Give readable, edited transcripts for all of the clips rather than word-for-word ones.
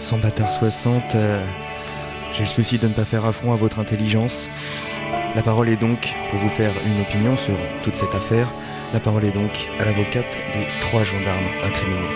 Sans bâtard 60, j'ai le souci de ne pas faire affront à votre intelligence. La parole est donc, pour vous faire une opinion sur toute cette affaire, la parole est donc à l'avocate des 3 gendarmes incriminés.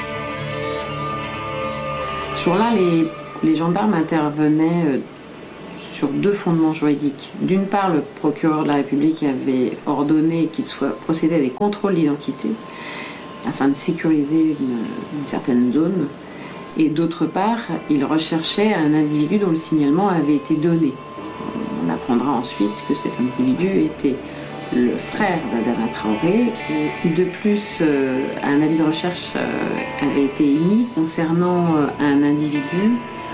Ce jour-là, les gendarmes intervenaient sur 2 fondements juridiques. D'une part, le procureur de la République avait ordonné qu'il soit procédé à des contrôles d'identité afin de sécuriser une certaine zone. Et d'autre part, il recherchait un individu dont le signalement avait été donné. On apprendra ensuite que cet individu était le frère d'Adama Traoré. Et de plus, un avis de recherche avait été émis concernant un individu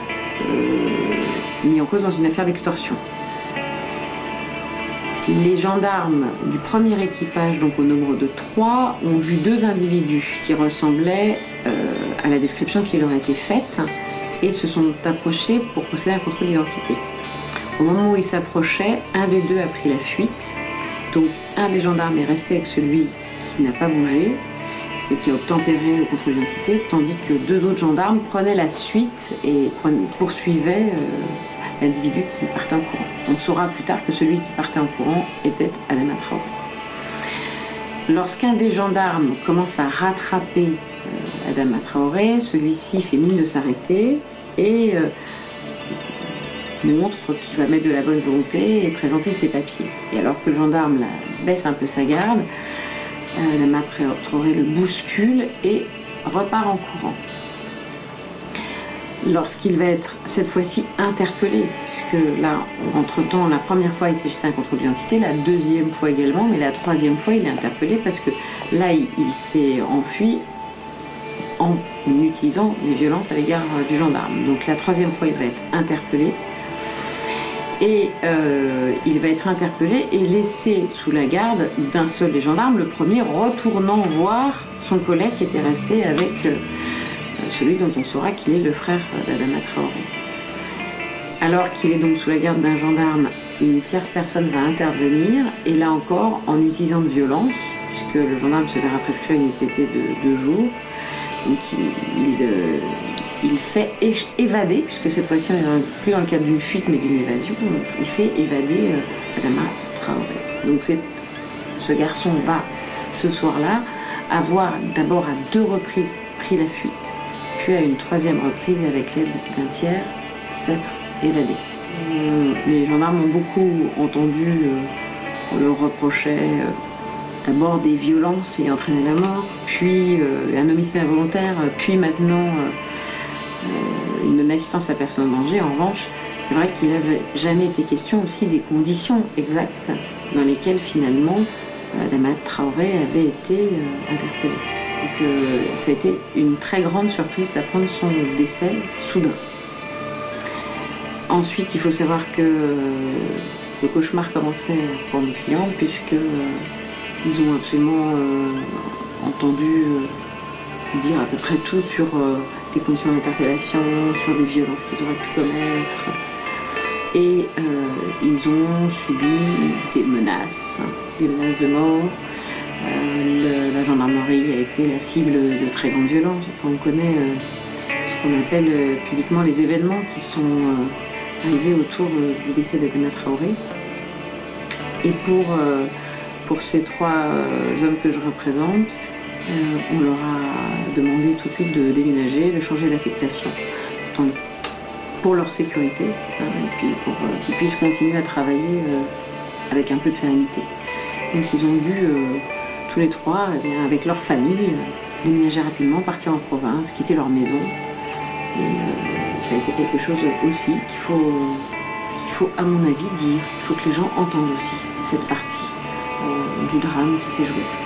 mis en cause dans une affaire d'extorsion. Les gendarmes du premier équipage, donc au nombre de 3, ont vu 2 individus qui ressemblaient à la description qui leur a été faite et se sont approchés pour procéder à un contrôle d'identité. Au moment où ils s'approchaient, un des 2 a pris la fuite. Donc un des gendarmes est resté avec celui qui n'a pas bougé et qui a obtempéré au contrôle d'identité, tandis que 2 autres gendarmes prenaient la suite et poursuivaient l'individu qui partait en courant. On saura plus tard que celui qui partait en courant était Adama Traoré. Lorsqu'un des gendarmes commence à rattraper Adama Traoré, celui-ci fait mine de s'arrêter et montre qu'il va mettre de la bonne volonté et présenter ses papiers. Et alors que le gendarme baisse un peu sa garde, Adama Traoré le bouscule et repart en courant. Lorsqu'il va être cette fois-ci interpellé, puisque là, entre-temps, la première fois il s'agissait d'un contrôle d'identité, la deuxième fois également, mais la troisième fois il est interpellé parce que là il s'est enfui en utilisant des violences à l'égard du gendarme. Donc la troisième fois il va être interpellé et il va être interpellé et laissé sous la garde d'un seul des gendarmes, le premier retournant voir son collègue qui était resté avec celui dont on saura qu'il est le frère d'Adama Traoré. Alors qu'il est donc sous la garde d'un gendarme, une tierce personne va intervenir, et là encore en utilisant de violence, puisque le gendarme se verra prescrire une ITT de 2 jours. Donc il fait évader, puisque cette fois-ci on n'est plus dans le cadre d'une fuite mais d'une évasion, il fait évader Adama Traoré. Donc ce garçon va ce soir-là avoir d'abord à 2 reprises pris la fuite, puis à une 3e reprise avec l'aide d'un tiers s'être évadé. Les gendarmes ont beaucoup entendu, on leur reprochait d'abord des violences ayant entraîné la mort, puis un homicide involontaire, puis maintenant une non-assistance à personne en danger. En revanche, c'est vrai qu'il n'avait jamais été question aussi des conditions exactes dans lesquelles finalement Adama Traoré avait été interpellé. Donc ça a été une très grande surprise d'apprendre son décès soudain. Ensuite, il faut savoir que le cauchemar commençait pour mes clients puisque ils ont absolument entendu dire à peu près tout sur les conditions d'interpellation, sur les violences qu'ils auraient pu commettre. Et ils ont subi des menaces de mort. La gendarmerie a été la cible de très grandes violences. Enfin, on connaît ce qu'on appelle publiquement les événements qui sont arrivés autour du décès d'Adama Traoré. Et pour ces 3 hommes que je représente, on leur a demandé tout de suite de déménager, de changer d'affectation, pour leur sécurité, et puis pour qu'ils puissent continuer à travailler avec un peu de sérénité. Donc ils ont dû tous les 3, avec leur famille, déménager rapidement, partir en province, quitter leur maison. Et ça a été quelque chose aussi qu'il faut, à mon avis, dire. Il faut que les gens entendent aussi cette partie du drame qui s'est joué.